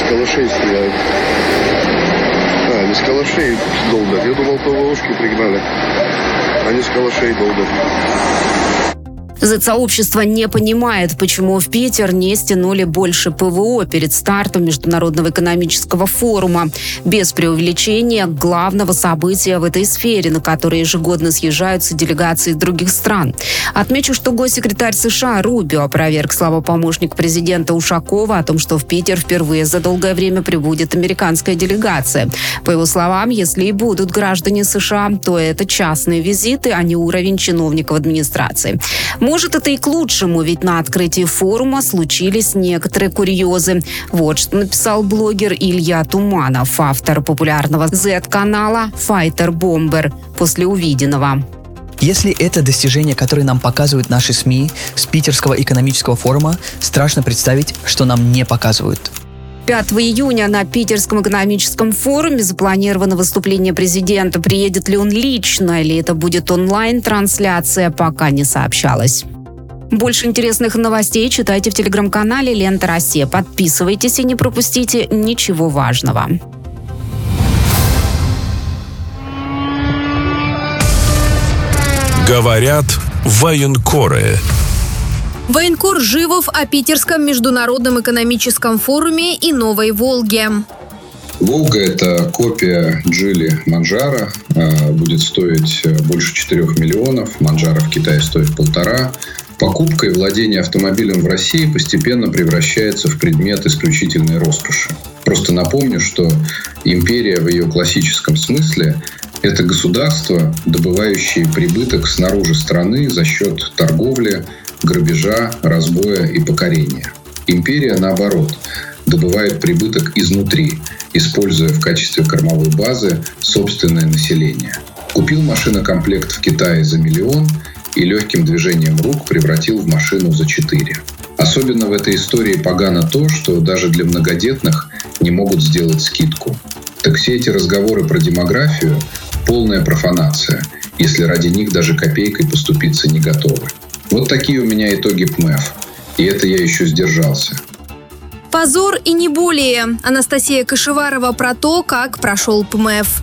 калашей стреляют. Не с калашей долбят. Я думал, ПВОшки пригнали. Они с калашей долбят. Сообщество не понимает, почему в Питер не стянули больше ПВО перед стартом Международного экономического форума. Без преувеличения главного события в этой сфере, на которое ежегодно съезжаются делегации других стран. Отмечу, что госсекретарь США Рубио опроверг слова помощника президента Ушакова о том, что в Питер впервые за долгое время прибудет американская делегация. По его словам, если и будут граждане США, то это частные визиты, а не уровень чиновников администрации. Может, это и к лучшему, ведь на открытии форума случились некоторые курьезы. Вот что написал блогер Илья Туманов, автор популярного Z-канала «Fighter Bomber» после увиденного. Если это достижения, которые нам показывают наши СМИ с Питерского экономического форума, страшно представить, что нам не показывают. 5 июня на Питерском экономическом форуме запланировано выступление президента. Приедет ли он лично или это будет онлайн-трансляция, пока не сообщалось. Больше интересных новостей читайте в телеграм-канале «Лента Россия». Подписывайтесь и не пропустите ничего важного. Говорят военкоры. Военкор Живов о Питерском международном экономическом форуме и новой «Волге». «Волга» — это копия «Джили» Манджаро. Будет стоить больше 4 миллионов. Манджаро в Китае стоит 1,5. Покупка и владение автомобилем в России постепенно превращается в предмет исключительной роскоши. Просто напомню, что империя в ее классическом смысле – это государство, добывающее прибыток снаружи страны за счет торговли, грабежа, разбоя и покорения. Империя, наоборот, добывает прибыток изнутри, используя в качестве кормовой базы собственное население. Купил машинокомплект в Китае за 1 миллион и легким движением рук превратил в машину за 4. Особенно в этой истории погано то, что даже для многодетных не могут сделать скидку. Так все эти разговоры про демографию – полная профанация, если ради них даже копейкой поступиться не готовы. Вот такие у меня итоги ПМЭФ. И это я еще сдержался. Позор и не более. Анастасия Кашеварова про то, как прошел ПМЭФ.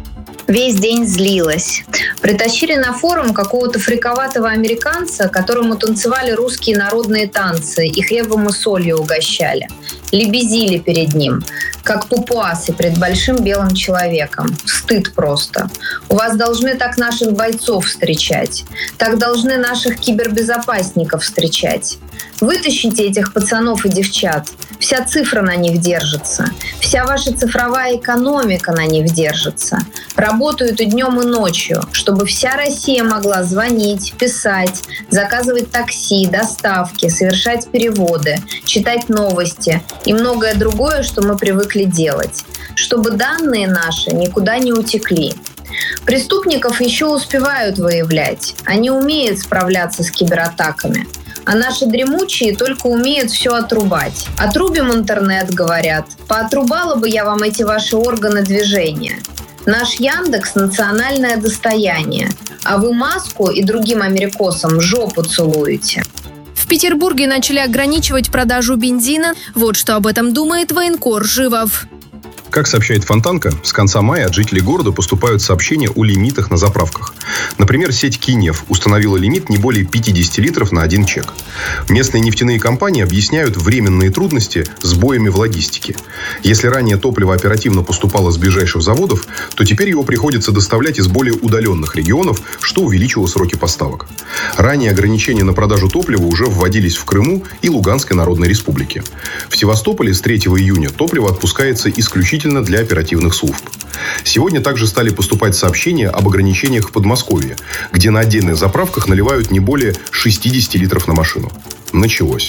Весь день злилась. Притащили на форум какого-то фриковатого американца, которому танцевали русские народные танцы и хлебом и солью угощали. Лебезили перед ним, как папуасы пред большим белым человеком. Стыд просто. У вас должны так наших бойцов встречать. Так должны наших кибербезопасников встречать. Вытащите этих пацанов и девчат. Вся цифра на них держится. Вся ваша цифровая экономика на них держится. Работают и днем, и ночью, чтобы вся Россия могла звонить, писать, заказывать такси, доставки, совершать переводы, читать новости и многое другое, что мы привыкли делать. Чтобы данные наши никуда не утекли. Преступников еще успевают выявлять. Они умеют справляться с кибератаками. А наши дремучие только умеют все отрубать. Отрубим интернет, говорят. Поотрубала бы я вам эти ваши органы движения. Наш Яндекс – национальное достояние. А вы Маску и другим америкосам жопу целуете. В Петербурге начали ограничивать продажу бензина. Вот что об этом думает военкор Живов. Как сообщает Фонтанка, с конца мая от жителей города поступают сообщения о лимитах на заправках. Например, сеть Кинев установила лимит не более 50 литров на один чек. Местные нефтяные компании объясняют временные трудности сбоями в логистике. Если ранее топливо оперативно поступало с ближайших заводов, то теперь его приходится доставлять из более удаленных регионов, что увеличило сроки поставок. Ранее ограничения на продажу топлива уже вводились в Крыму и Луганской Народной Республике. В Севастополе с 3 июня топливо отпускается исключительно для оперативных служб. Сегодня также стали поступать сообщения об ограничениях в Подмосковье, где на отдельных заправках наливают не более 60 литров на машину. Началось.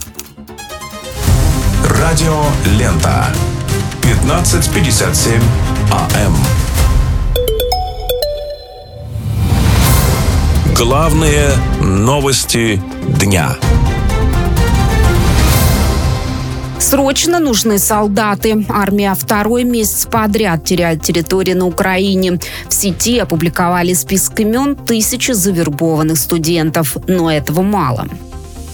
Радио «Лента». 15:57 АМ. Главные новости дня. Срочно нужны солдаты. Армия второй месяц подряд теряет территории на Украине. В сети опубликовали список имен 1000 завербованных студентов. Но этого мало.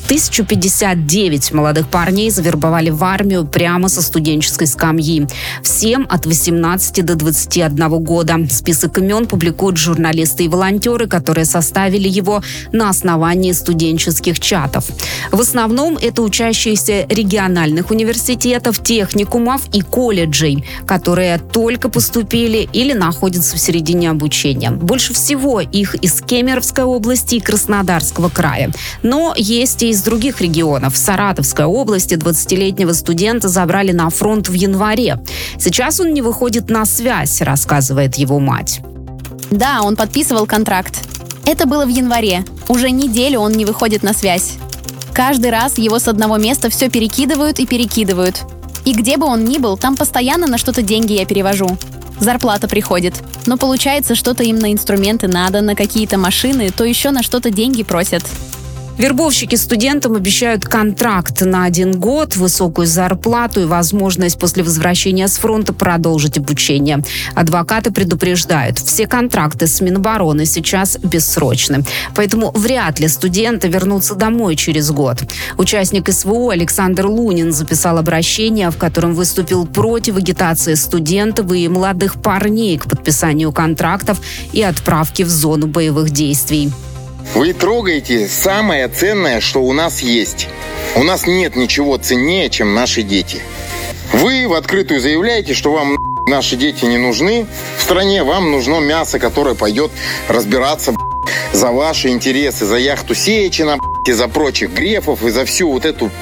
1059 молодых парней завербовали в армию прямо со студенческой скамьи. Всем от 18 до 21 года. Список имен публикуют журналисты и волонтеры, которые составили его на основании студенческих чатов. В основном это учащиеся региональных университетов, техникумов и колледжей, которые только поступили или находятся в середине обучения. Больше всего их из Кемеровской области и Краснодарского края. Но есть и из других регионов. В Саратовской области 20-летнего студента забрали на фронт в январе. Сейчас он не выходит на связь, рассказывает его мать. Да, он подписывал контракт. Это было в январе. Уже неделю он не выходит на связь. Каждый раз его с одного места все перекидывают и перекидывают. И где бы он ни был, там постоянно на что-то деньги я перевожу. Зарплата приходит. Но получается, что-то им на инструменты надо, на какие-то машины, то еще на что-то деньги просят. Вербовщики студентам обещают контракт на 1 год, высокую зарплату и возможность после возвращения с фронта продолжить обучение. Адвокаты предупреждают, все контракты с Минобороны сейчас бессрочны. Поэтому вряд ли студенты вернутся домой через год. Участник СВО Александр Лунин записал обращение, в котором выступил против агитации студентов и молодых парней к подписанию контрактов и отправке в зону боевых действий. Вы трогаете самое ценное, что у нас есть. У нас нет ничего ценнее, чем наши дети. Вы в открытую заявляете, что вам наши дети не нужны. В стране вам нужно мясо, которое пойдет разбираться за ваши интересы, за яхту Сечина, и за прочих Грефов, и за всю вот эту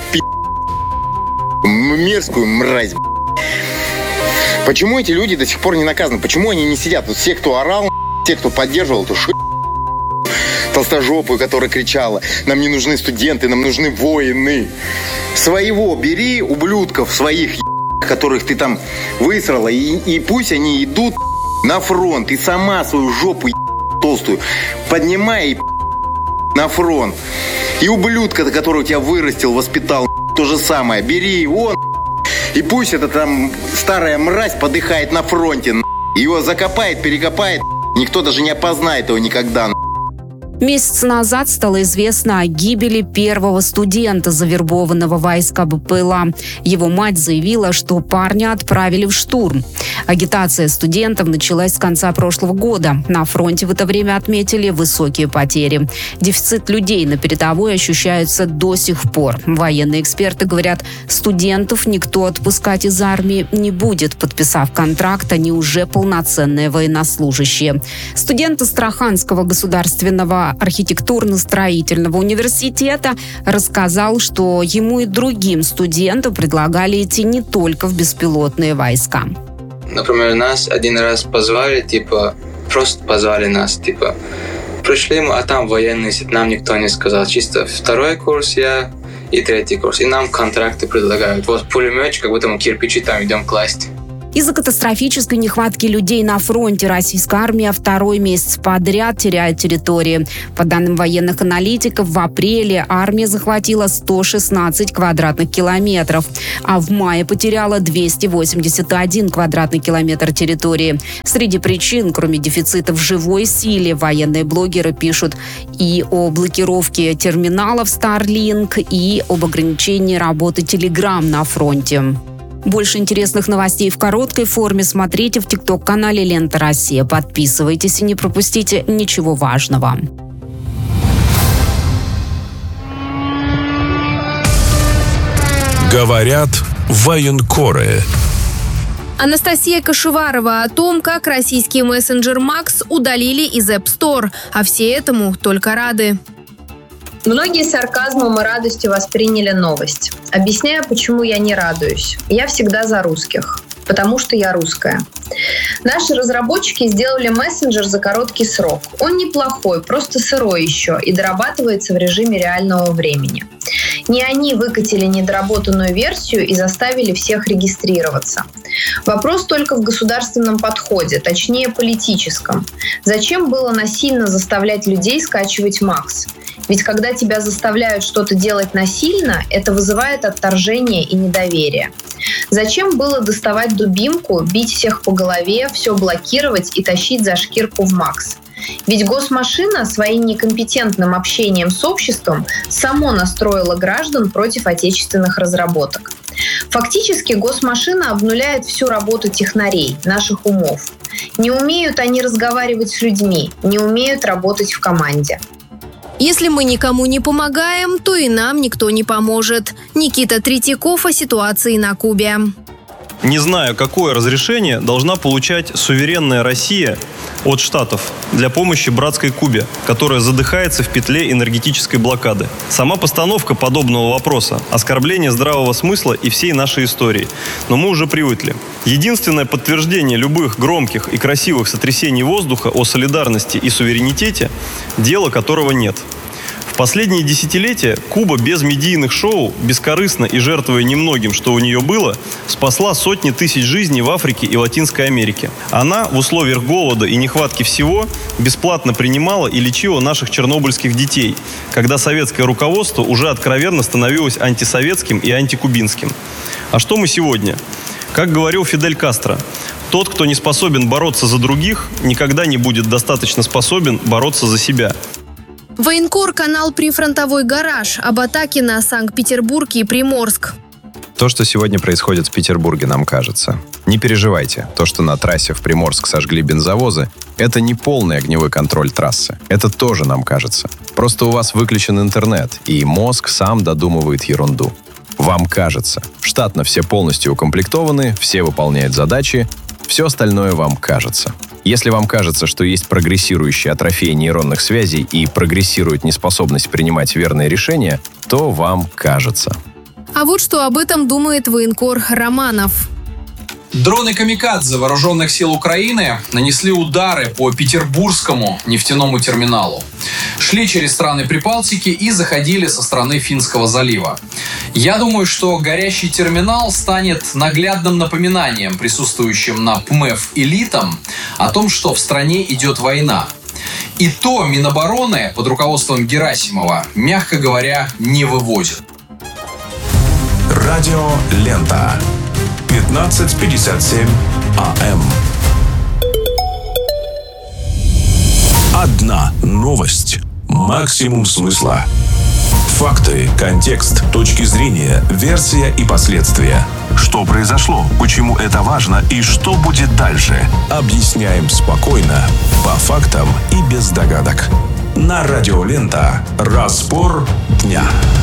мерзкую мразь. Почему эти люди до сих пор не наказаны? Почему они не сидят? Вот все, кто орал, те, кто поддерживал эту толстожопую, которая кричала: нам не нужны студенты, нам нужны воины. Своего бери, ублюдков своих, которых ты там высрала, и пусть они идут на фронт. И сама свою жопу толстую поднимай на фронт. И ублюдка, который тебя вырастил, воспитал, то же самое. Бери его, и пусть эта там старая мразь подыхает на фронте. Его закопает, перекопает, никто даже не опознает его никогда. Месяц назад стало известно о гибели первого студента, завербованного в войска БПЛА. Его мать заявила, что парня отправили в штурм. Агитация студентов началась с конца прошлого года. На фронте в это время отметили высокие потери. Дефицит людей на передовой ощущается до сих пор. Военные эксперты говорят, студентов никто отпускать из армии не будет. Подписав контракт, они уже полноценные военнослужащие. Студент Астраханского государственного архитектурно-строительного университета рассказал, что ему и другим студентам предлагали идти не только в беспилотные войска. Например, нас один раз позвали, просто позвали нас, пришли мы, а там военные, нам никто не сказал. Чисто 2-й курс я и 3-й курс. И нам контракты предлагают. Вот пулеметчик, как будто мы кирпичи там идем класть. Из-за катастрофической нехватки людей на фронте российская армия 2-й месяц подряд теряет территории. По данным военных аналитиков, в апреле армия захватила 116 квадратных километров, а в мае потеряла 281 квадратный километр территории. Среди причин, кроме дефицита в живой силе, военные блогеры пишут и о блокировке терминалов Starlink, и об ограничении работы Telegram на фронте. Больше интересных новостей в короткой форме смотрите в ТикТок-канале «Лента Россия». Подписывайтесь и не пропустите ничего важного. Говорят военкоры. Анастасия Кашеварова о том, как российский мессенджер Макс удалили из App Store. А все этому только рады. Многие с сарказмом и радостью восприняли новость. Объясняю, почему я не радуюсь. Я всегда за русских, потому что я русская. Наши разработчики сделали мессенджер за короткий срок. Он неплохой, просто сырой еще и дорабатывается в режиме реального времени. Не они выкатили недоработанную версию и заставили всех регистрироваться. Вопрос только в государственном подходе, точнее политическом. Зачем было насильно заставлять людей скачивать Макс? Ведь когда тебя заставляют что-то делать насильно, это вызывает отторжение и недоверие. Зачем было доставать дубинку, бить всех по голове, все блокировать и тащить за шкирку в Макс? Ведь госмашина своим некомпетентным общением с обществом само настроила граждан против отечественных разработок. Фактически госмашина обнуляет всю работу технарей, наших умов. Не умеют они разговаривать с людьми, не умеют работать в команде. Если мы никому не помогаем, то и нам никто не поможет. Никита Третьяков о ситуации на Кубе. Не знаю, какое разрешение должна получать суверенная Россия от Штатов для помощи братской Кубе, которая задыхается в петле энергетической блокады. Сама постановка подобного вопроса – оскорбление здравого смысла и всей нашей истории. Но мы уже привыкли. Единственное подтверждение любых громких и красивых сотрясений воздуха о солидарности и суверенитете – дело которого нет. В последние десятилетия Куба без медийных шоу, бескорыстно и жертвуя немногим, что у нее было, спасла сотни тысяч жизней в Африке и Латинской Америке. Она в условиях голода и нехватки всего бесплатно принимала и лечила наших чернобыльских детей, когда советское руководство уже откровенно становилось антисоветским и антикубинским. А что мы сегодня? Как говорил Фидель Кастро, тот, кто не способен бороться за других, никогда не будет достаточно способен бороться за себя. Военкор, канал «Прифронтовой гараж» об атаке на Санкт-Петербург и Приморск. То, что сегодня происходит в Петербурге, нам кажется. Не переживайте, то, что на трассе в Приморск сожгли бензовозы, это не полный огневой контроль трассы. Это тоже нам кажется. Просто у вас выключен интернет, и мозг сам додумывает ерунду. Вам кажется. Штатно все полностью укомплектованы, все выполняют задачи, все остальное вам кажется. Если вам кажется, что есть прогрессирующая атрофия нейронных связей и прогрессирует неспособность принимать верные решения, то вам кажется. А вот что об этом думает военкор Романов. Дроны «Камикадзе» вооруженных сил Украины нанесли удары по петербургскому нефтяному терминалу. Шли через страны Прибалтики и заходили со стороны Финского залива. Я думаю, что горящий терминал станет наглядным напоминанием присутствующим на ПМЭФ элитам о том, что в стране идет война. И то Минобороны под руководством Герасимова, мягко говоря, не вывозит. Радио Лента. 15:57 АМ. Одна новость. Максимум смысла. Факты, контекст, точки зрения, версия и последствия. Что произошло, почему это важно и что будет дальше. Объясняем спокойно, по фактам и без догадок. На Радио Лента. Разбор дня.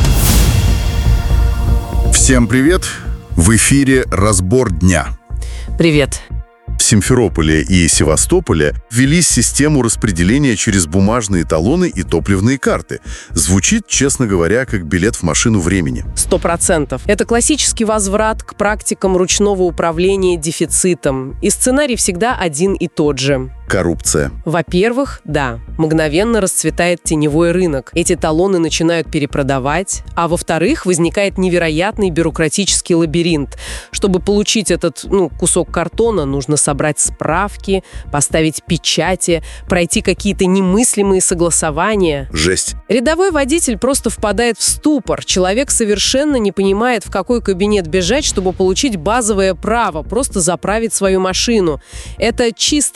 Всем привет! В эфире «Разбор дня». Привет. В Симферополе и Севастополе ввели систему распределения через бумажные талоны и топливные карты. Звучит, честно говоря, как билет в машину времени. 100%. Это классический возврат к практикам ручного управления дефицитом. И сценарий всегда один и тот же. Коррупция. Во-первых, да, мгновенно расцветает теневой рынок. Эти талоны начинают перепродавать. А во-вторых, возникает невероятный бюрократический лабиринт. Чтобы получить этот кусок картона, нужно собрать справки, поставить печати, пройти какие-то немыслимые согласования. Жесть. Рядовой водитель просто впадает в ступор. Человек совершенно не понимает, в какой кабинет бежать, чтобы получить базовое право просто заправить свою машину. Это чисто